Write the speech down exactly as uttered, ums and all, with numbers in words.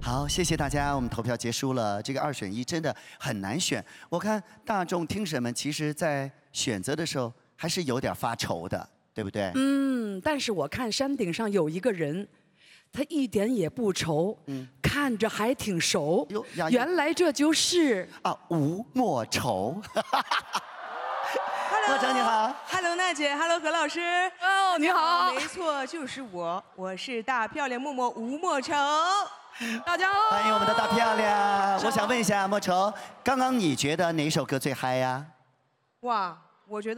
好，谢谢大家，我们投票结束了。这个二选一真的很难选，我看大众听审们其实在选择的时候还是有点发愁的，对不对？ 嗯，但是我看山顶上有一个人。 他一点也不愁，嗯，看着还挺熟。原来这就是啊，吴莫愁。莫愁你好 ，Hello 娜姐 ，Hello 何老师。 哦，你好。 没错，就是我，我是大漂亮默默吴莫愁。 大家好， 欢迎我们的大漂亮。我想问一下莫愁，刚刚你觉得哪首歌最嗨呀？ 哇，我觉得。